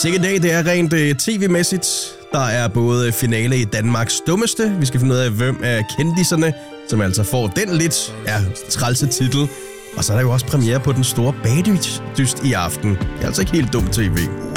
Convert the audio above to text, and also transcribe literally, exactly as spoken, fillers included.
Til i dag, det er rent uh, tv-mæssigt. Der er både finale i Danmarks Dummeste. Vi skal finde ud af, hvem er kendiserne, som altså får den lidt ja, trælse titel. Og så er der jo også premiere på den store bagdyst i aften. Det er altså ikke helt dumt tv.